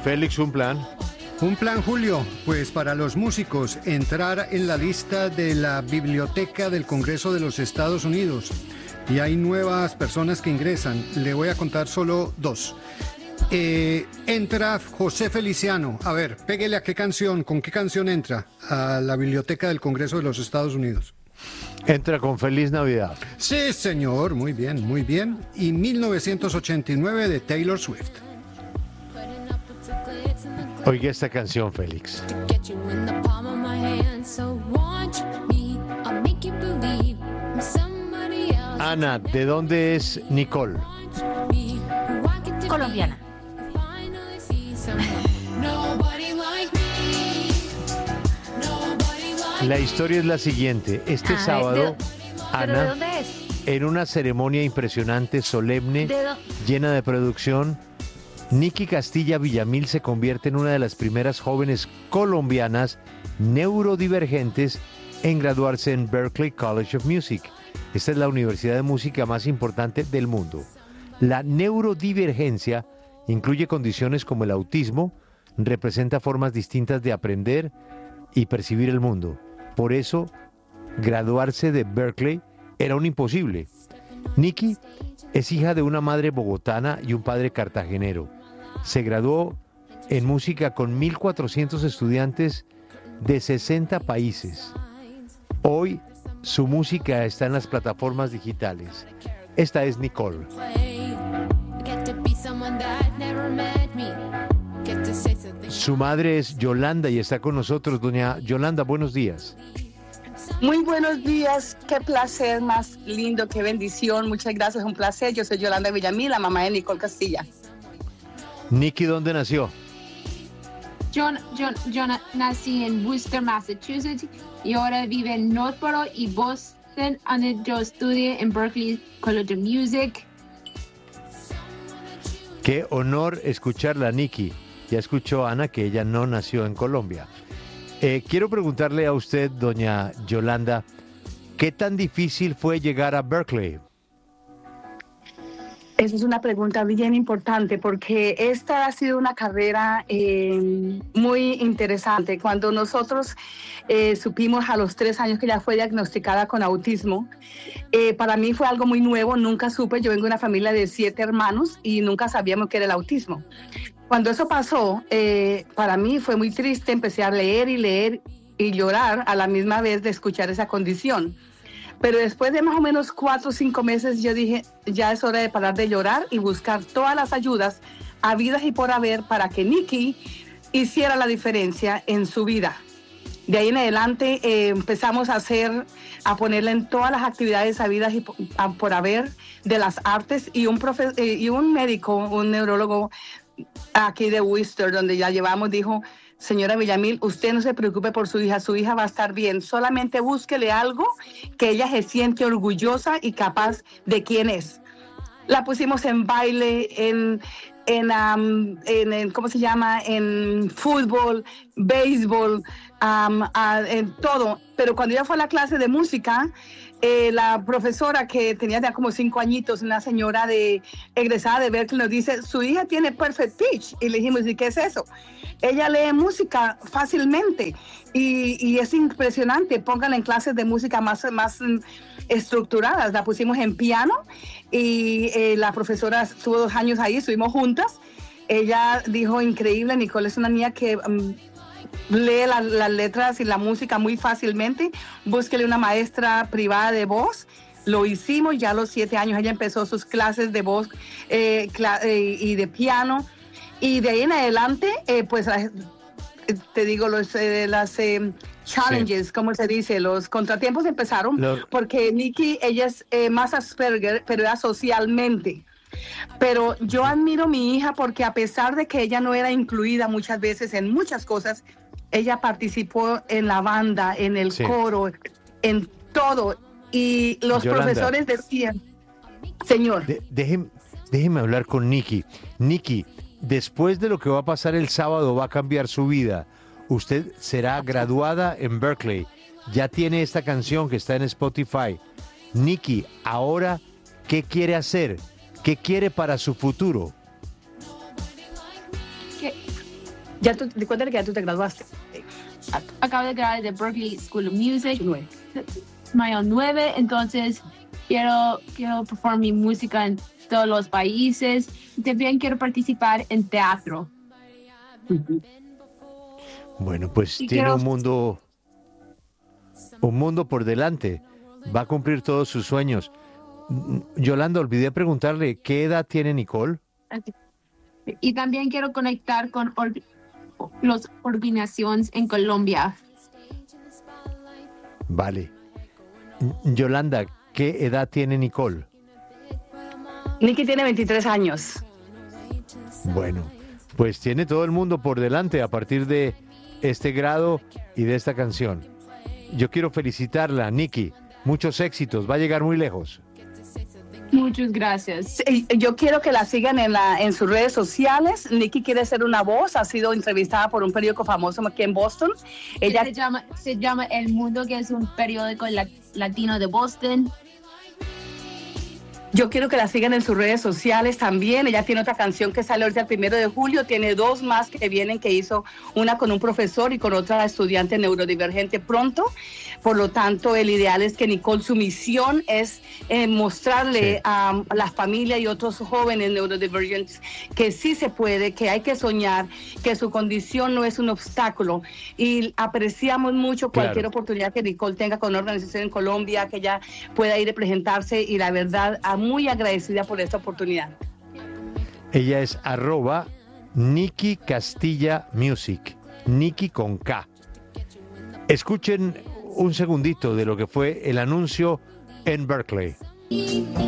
Félix, un plan. Un plan, Julio, pues para los músicos, entrar en la lista de la Biblioteca del Congreso de los Estados Unidos. Y hay nuevas personas que ingresan. Le voy a contar solo dos. Entra José Feliciano. A ver, péguele a qué canción, ¿con qué canción entra a la Biblioteca del Congreso de los Estados Unidos? Entra con Feliz Navidad. Sí, señor, muy bien, muy bien. Y 1989 de Taylor Swift. Oiga esta canción, Félix. Ana, ¿de dónde es Nicole? Colombiana. La historia es la siguiente. Este sábado, ¿pero de Ana, dónde es? en una ceremonia impresionante, solemne, llena de producción, Nicky Castilla Villamil se convierte en una de las primeras jóvenes colombianas neurodivergentes en graduarse en Berklee College of Music. Esta es la universidad de música más importante del mundo. La neurodivergencia incluye condiciones como el autismo, representa formas distintas de aprender y percibir el mundo. Por eso, graduarse de Berklee era un imposible. Nicky es hija de una madre bogotana y un padre cartagenero. Se graduó en música con 1.400 estudiantes de 60 países. Hoy su música está en las plataformas digitales. Esta es Nicole. Su madre es Yolanda y está con nosotros. Doña Yolanda, buenos días. Muy buenos días, qué placer más lindo, qué bendición, muchas gracias, un placer. Yo soy Yolanda Villamil, la mamá de Nicole Castilla. Nicky, ¿dónde nació? Yo nací en Worcester, Massachusetts, y ahora vivo en Northborough y Boston, donde yo estudié en Berklee College of Music. Qué honor escucharla, Nicky. Ya escuchó Ana que ella no nació en Colombia. Quiero preguntarle a usted, doña Yolanda, ¿qué tan difícil fue llegar a Berklee? Esa es una pregunta bien importante porque esta ha sido una carrera muy interesante. Cuando nosotros supimos a los 3 años que ella fue diagnosticada con autismo, para mí fue algo muy nuevo, nunca supe. Yo vengo de una familia de 7 hermanos y nunca sabíamos qué era el autismo. Cuando eso pasó, para mí fue muy triste, empecé a leer y llorar a la misma vez de escuchar esa condición. Pero después de más o menos 4 o 5 meses, yo dije, ya es hora de parar de llorar y buscar todas las ayudas habidas y por haber para que Nicky hiciera la diferencia en su vida. De ahí en adelante empezamos a ponerla en todas las actividades habidas y por haber de las artes y un médico, un neurólogo aquí de Worcester, donde ya llevamos, dijo: señora Villamil, usted no se preocupe por su hija va a estar bien, solamente búsquele algo que ella se siente orgullosa y capaz de quién es. La pusimos en baile, en ¿cómo se llama? En fútbol, béisbol, en todo. Pero cuando ella fue a la clase de música, la profesora, que tenía ya como 5 añitos, una señora egresada de Berklee, nos dice: su hija tiene perfect pitch. Y le dijimos: ¿y qué es eso? Ella lee música fácilmente y es impresionante. Pónganla en clases de música más estructuradas. La pusimos en piano y la profesora estuvo 2 años ahí, estuvimos juntas. Ella dijo: increíble, Nicole es una niña que lee las letras y la música muy fácilmente. Búsquele una maestra privada de voz. Lo hicimos ya a los 7 años. Ella empezó sus clases de voz y de piano. Y de ahí en adelante, pues te digo, las challenges, sí, como se dice, los contratiempos empezaron porque Nicky, ella es más Asperger, pero era socialmente. Pero yo admiro a mi hija porque a pesar de que ella no era incluida muchas veces en muchas cosas, ella participó en la banda, en el coro, en todo. Y los Yolanda, profesores decían: señor. Déjeme hablar con Nicky. Nicky, después de lo que va a pasar el sábado, va a cambiar su vida. Usted será graduada en Berklee. Ya tiene esta canción que está en Spotify. Nicky, ahora, ¿qué quiere hacer? ¿Qué quiere para su futuro? Cuéntale que ya tú te graduaste. Acabo de graduar de Berklee School of Music. 9. Entonces quiero performar mi música en todos los países. También quiero participar en teatro. Bueno, pues tiene un mundo por delante. Va a cumplir todos sus sueños. Yolanda, olvidé preguntarle, ¿qué edad tiene Nicole? Y también quiero conectar con las organizaciones en Colombia. Vale. Yolanda, ¿qué edad tiene Nicole? Nikki tiene 23 años. Bueno, pues tiene todo el mundo por delante a partir de este grado y de esta canción. Yo quiero felicitarla, Nikki. Muchos éxitos, va a llegar muy lejos. Muchas gracias. Yo quiero que la sigan en sus redes sociales. Nikki quiere ser una voz, ha sido entrevistada por un periódico famoso aquí en Boston. Ella se llama El Mundo, que es un periódico latino de Boston. Yo quiero que la sigan en sus redes sociales también. Ella tiene otra canción que sale ahorita el 1 de julio. Tiene 2 más que vienen, que hizo una con un profesor y con otra estudiante neurodivergente pronto. Por lo tanto, el ideal es que Nicole, su misión es mostrarle a la familia y otros jóvenes neurodivergentes que sí se puede, que hay que soñar, que su condición no es un obstáculo. Y apreciamos mucho cualquier oportunidad que Nicole tenga con una organización en Colombia, que ella pueda ir a presentarse, y la verdad, muy agradecida por esta oportunidad. Ella es @Nikki Castilla Music, Nikki con K. Escuchen un segundito de lo que fue el anuncio en Berkeley.